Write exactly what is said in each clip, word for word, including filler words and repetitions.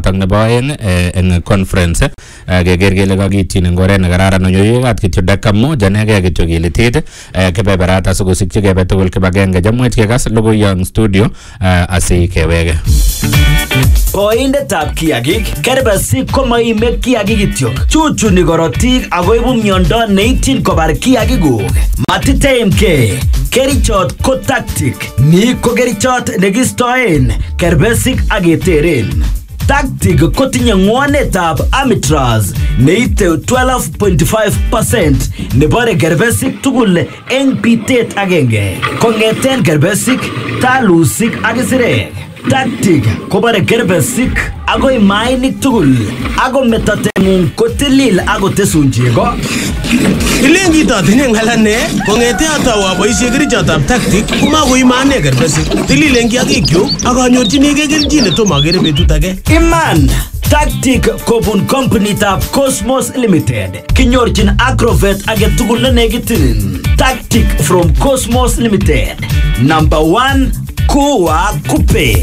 notok nebo aeng eng conference keker kele kakityin eng oret nekararan onyoyekat kityo dakika moja neke kityo kilitit kebeberata sikosikyi kebe tugul kibagenge jamwech kekas logoiyo studio asikewege. Koindetab kiagik kerbesik komaime kiagik kityo, chuchuni korotik akoibu miondo neityin kobar kiagikuk. Matiteimke, kerichot ko tactic, ni ko kerichot nekistoen kerbesik ak keteren. Tactic kotinye ngwanetab Amitraz neite twelve point five percent nebore kerbesik tugul eng bitet agenge. Kongeten kerbesik, talusik ak isirek. Tactic kobore kerbesik agoi mainik tugul ako metatengung kotilil ako tesun chego. Ilengi tatinye ngalane kongete atau aboisie kerichotab Tactic komakoimane kerbesik. Tililen kiagikyuk ak anyorchinigei kelchin netomo akere betut age. Iman Tactic kobun kompunitab Cosmos Limited. Kinyorchin Agrovet age tugul nenekitin. Tactic from Cosmos Limited. Number one, kuwa kupe.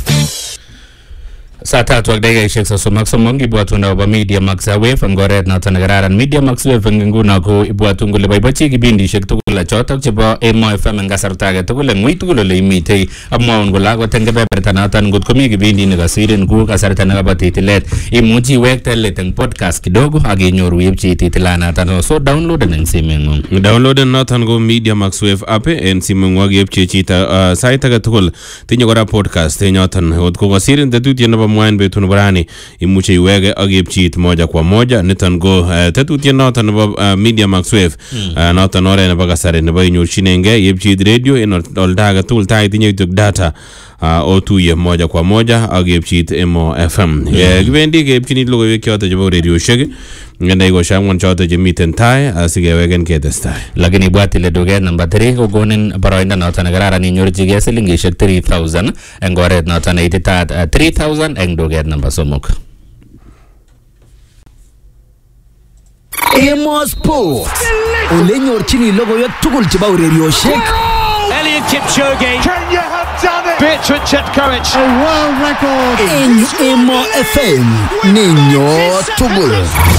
Saa tatu ak dakikaishek sosom ak somok ibwatun akobo Media Max Wave eng oret noto nekararan. Media Max Wave eng nguno ko ibwatun kole boibochi kibindishek tugul chotok chebo Emo F M eng kasarta age tugul eng wui tugul ole imitei. Amwaun kole akot eng kebeberta noton ngot komi kibindi nekasirin ku kasarta nekabo titilet imuchi iwekte let eng podcast kidogo ak inyoru ipchi titilanoton. So downloaden eng simeng'ung. Downloaden noton ko Media Max Wave app en simeng'ung ak ipchi chito sait age tugul. Tinye kora podcast nyoton ngot ko kasirin tetutiet nebo mwaen betun borani imuche iwege ak ipchit moja kwa moja. Niton ko tetutiet noton nebo Media Max Wave noton oret nebo kasari nebo inyorchinengei ipchit radio en olda age tugul tai tinye kityo data otuye moja kwa moja ak ipchit Emo F M. Kibendi keipchini logoiwek choto chebo urerioshek ngenda ko shangwan choto chemiten tai asikewegen ketestai. Lakini ibwat ile duket number three kokonin boroindo noton nekararan inyorchigei silingishek three thousand eng oret noton neititaat three thousand eng duket number somok. Emo Sport. Ole nyorchini logoiwek tugul chebo urerioshek. Elliot Kipchoge. Can you have done it? Bertrand Chetkovich. A world record. En Emo F M. Ninyo tugul.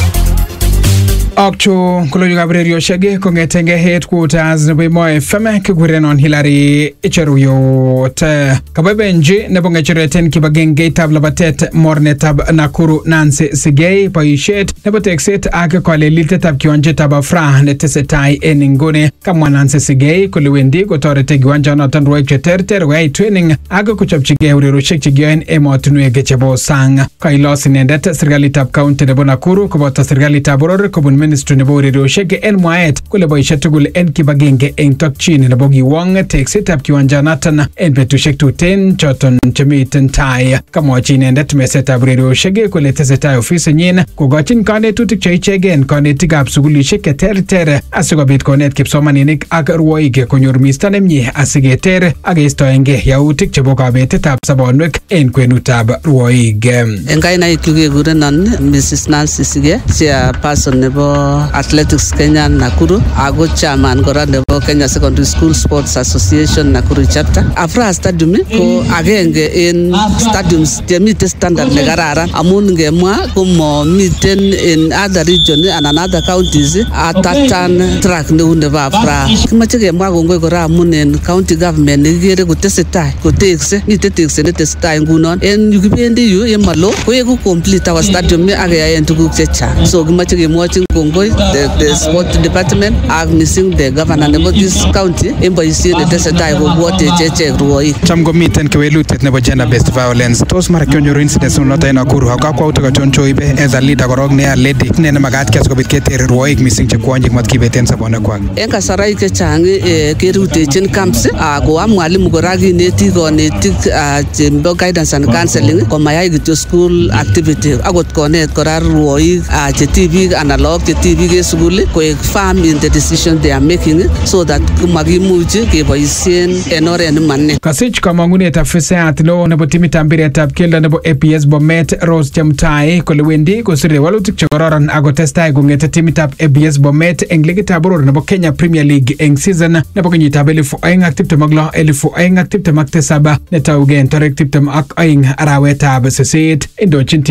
Akcho koloyu gabriel shege kongetenge headquarters nebo Emo F M kikurenon Hilary Icheruyot kababenje nebo ngechoreten kibagenge tab labatet mornetab Nakuru Nancy Sigei boishet nebo tekset ak kolelitetab kiwanjetab Afra netesetai en ngone kamwa Nancy Sigei kole wendi kotorete kiwanjanoton rwoik cheterter koyai training ak kochopchigei urerioshek chekiyoen emotinwek chebo sang. Kailos inendet serikalitab county nebo Nakuru koboto serikalitab boror kobun Ministry nebo urerioshek en mwaet kole boishet tugul en kibagenge en tokchin nebo kiwong teksetab kiwanjanoton en betushek tuten choton chemiten tai. Kamwachi inendet mesetab urerioshek kole tesetai ofisinyin kokochin kanetutik cheichegen kanetikab sugulishek cheterter asikobit konet kipsomaninik ak rwoik konyor misto nemie asiketer ak keistoenge yautik chebo kabetetab sobonwek en kwenutab rwoik. En kainaikyu kekurenon Missus Nancy Sigei, chairperson nebo Athletics Kenya Nakuru ako chairman kora nebo Kenya Secondary School Sports Association Nakuru chapter. Afra Stadium ko agenge en stadiums chemiten standard nekararan amun ngemwa komo miten in other region and other counties atatan track neu nebo Afra. Kimache kemwa kongoi kora amun en county government nekikere kotesetai kotekse miten tekset netesetai ngunon en yukibendi yu yemalo koeku complete our stadium ak keyaen tuguk chechang. So kimache kemwochin kongoi the, the sport department ak missing the governor nebo this county en boisiet netesetai kobwote chechek rwoik. Cham komiten kewelutiet nebo gender based violence. Tos mara kionyoru incidents noto en Nakuru ak kakwautik achon choibe as a leader korok ne lady ne nemakat kias kobit keter rwoik missing chekwonyik mat kibeten sobonekwak. En kasaraik chechang kerutechin camps ako am mwalimu kora kineti konetik chebo guidance and counseling komayai kityo school activity akot konet kora rwoik che tibik anan lagok che tibik en sukul koek firm in the decision they are making so that makimuchi keboisien en oret nemane. Kasich kamang'unet afisayat neo nebo timitab mpiretab keldo nebo A P S Bomet Rose Chemutai kole wendi kosire walutik chekororon ako testai kong'ete timitab A P S Bomet eng ligitab boror nebo Kenya Premier League eng season nebo kenyitab elifu aeng ak tiptem ak lo elifu aeng ak tiptem ak tisab netaugen tarik tiptem ak aeng arawetab sisit indochin